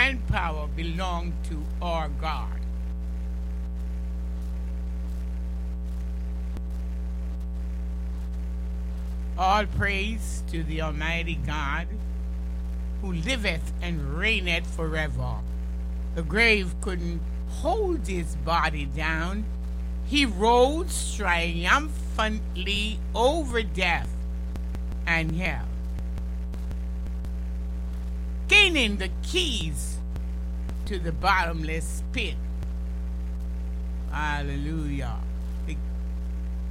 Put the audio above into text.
and power belong to our God. All praise to the Almighty God, who liveth and reigneth forever. The grave couldn't hold his body down. He rose triumphantly over death and hell, gaining the keys to the bottomless pit. Hallelujah. The